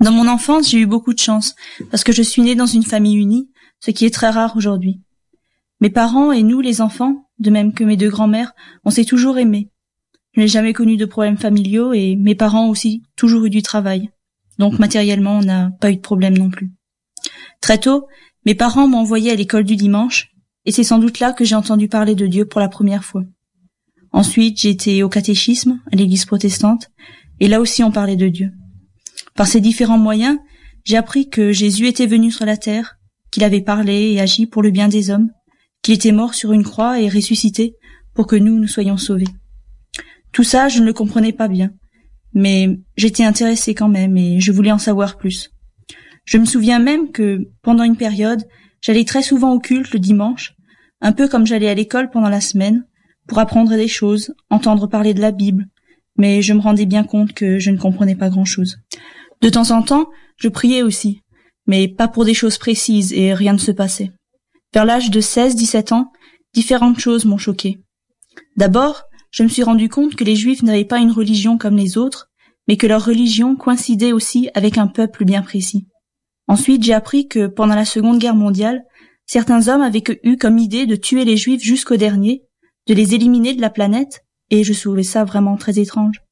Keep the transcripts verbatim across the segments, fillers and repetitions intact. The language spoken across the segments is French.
Dans mon enfance, j'ai eu beaucoup de chance, parce que je suis née dans une famille unie, ce qui est très rare aujourd'hui. Mes parents et nous, les enfants, de même que mes deux grands-mères, on s'est toujours aimés. Je n'ai jamais connu de problèmes familiaux et mes parents ont aussi toujours eu du travail. Donc matériellement, on n'a pas eu de problème non plus. Très tôt, mes parents m'ont envoyé à l'école du dimanche et c'est sans doute là que j'ai entendu parler de Dieu pour la première fois. Ensuite, j'ai été au catéchisme, à l'église protestante, et là aussi on parlait de Dieu. Par ces différents moyens, j'ai appris que Jésus était venu sur la terre, qu'il avait parlé et agi pour le bien des hommes, qu'il était mort sur une croix et ressuscité pour que nous, nous soyons sauvés. Tout ça, je ne le comprenais pas bien, mais j'étais intéressée quand même et je voulais en savoir plus. Je me souviens même que, pendant une période, j'allais très souvent au culte le dimanche, un peu comme j'allais à l'école pendant la semaine, pour apprendre des choses, entendre parler de la Bible, mais je me rendais bien compte que je ne comprenais pas grand-chose. De temps en temps, je priais aussi, mais pas pour des choses précises et rien ne se passait. Vers l'âge de seize dix-sept ans, différentes choses m'ont choquée. D'abord, je me suis rendu compte que les Juifs n'avaient pas une religion comme les autres, mais que leur religion coïncidait aussi avec un peuple bien précis. Ensuite, j'ai appris que pendant la Seconde Guerre mondiale, certains hommes avaient eu comme idée de tuer les Juifs jusqu'au dernier, de les éliminer de la planète, et je trouvais ça vraiment très étrange.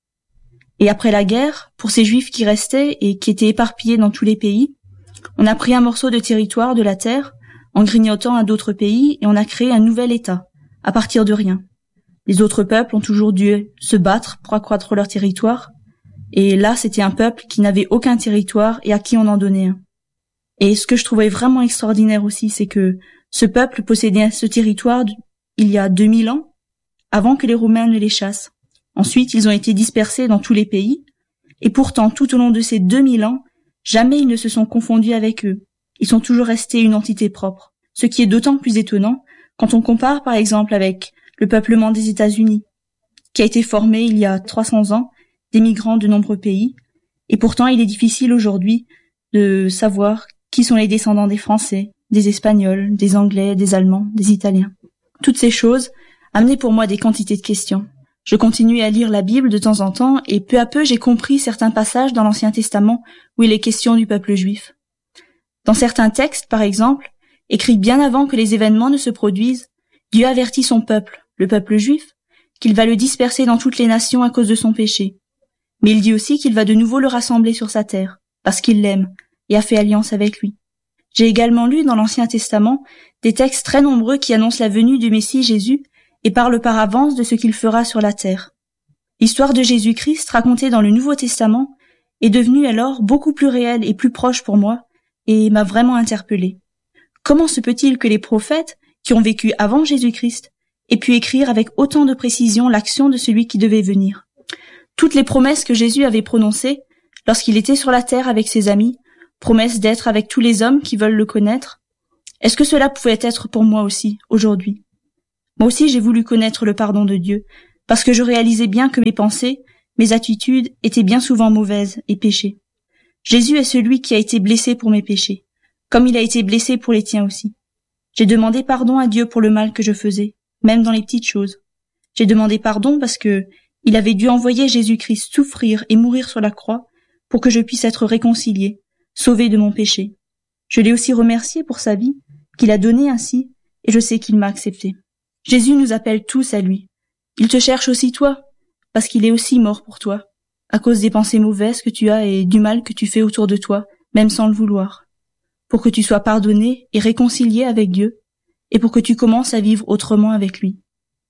Et après la guerre, pour ces Juifs qui restaient et qui étaient éparpillés dans tous les pays, on a pris un morceau de territoire de la terre, en grignotant à d'autres pays, et on a créé un nouvel État, à partir de rien. Les autres peuples ont toujours dû se battre pour accroître leur territoire, et là c'était un peuple qui n'avait aucun territoire et à qui on en donnait un. Et ce que je trouvais vraiment extraordinaire aussi, c'est que ce peuple possédait ce territoire il y a deux mille ans, avant que les Romains ne les chassent. Ensuite, ils ont été dispersés dans tous les pays, et pourtant, tout au long de ces deux mille ans, jamais ils ne se sont confondus avec eux. Ils sont toujours restés une entité propre, ce qui est d'autant plus étonnant quand on compare par exemple avec le peuplement des États-Unis, qui a été formé il y a trois cents ans des migrants de nombreux pays, et pourtant il est difficile aujourd'hui de savoir qui sont les descendants des Français, des Espagnols, des Anglais, des Allemands, des Italiens. Toutes ces choses amenaient pour moi des quantités de questions. Je continuais à lire la Bible de temps en temps et peu à peu j'ai compris certains passages dans l'Ancien Testament où il est question du peuple juif. Dans certains textes, par exemple, écrits bien avant que les événements ne se produisent, Dieu avertit son peuple, le peuple juif, qu'il va le disperser dans toutes les nations à cause de son péché. Mais il dit aussi qu'il va de nouveau le rassembler sur sa terre, parce qu'il l'aime et a fait alliance avec lui. J'ai également lu dans l'Ancien Testament des textes très nombreux qui annoncent la venue du Messie Jésus et parlent par avance de ce qu'il fera sur la terre. L'histoire de Jésus-Christ racontée dans le Nouveau Testament est devenue alors beaucoup plus réelle et plus proche pour moi et m'a vraiment interpellée. Comment se peut-il que les prophètes, qui ont vécu avant Jésus-Christ, aient pu écrire avec autant de précision l'action de celui qui devait venir? Toutes les promesses que Jésus avait prononcées lorsqu'il était sur la terre avec ses amis, promesses d'être avec tous les hommes qui veulent le connaître, est-ce que cela pouvait être pour moi aussi, aujourd'hui? Moi aussi j'ai voulu connaître le pardon de Dieu, parce que je réalisais bien que mes pensées, mes attitudes étaient bien souvent mauvaises et péchées. Jésus est celui qui a été blessé pour mes péchés, comme il a été blessé pour les tiens aussi. J'ai demandé pardon à Dieu pour le mal que je faisais, même dans les petites choses. J'ai demandé pardon parce que il avait dû envoyer Jésus-Christ souffrir et mourir sur la croix pour que je puisse être réconcilié, sauvé de mon péché. Je l'ai aussi remercié pour sa vie, qu'il a donnée ainsi, et je sais qu'il m'a accepté. Jésus nous appelle tous à lui. Il te cherche aussi toi, parce qu'il est aussi mort pour toi, à cause des pensées mauvaises que tu as et du mal que tu fais autour de toi, même sans le vouloir, pour que tu sois pardonné et réconcilié avec Dieu, et pour que tu commences à vivre autrement avec lui.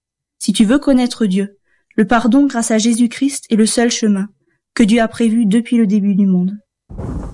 Si tu veux connaître Dieu, le pardon grâce à Jésus-Christ est le seul chemin que Dieu a prévu depuis le début du monde.